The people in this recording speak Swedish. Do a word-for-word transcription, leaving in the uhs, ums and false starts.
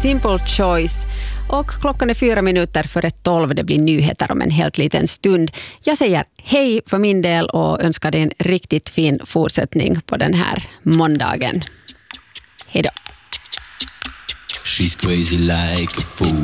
Simple Choice. Och klockan är fyra minuter före tolv. Det blir nyheter om en helt liten stund. Jag säger hej för min del och önskar dig en riktigt fin fortsättning på den här måndagen. Hej då. She's crazy like a fool.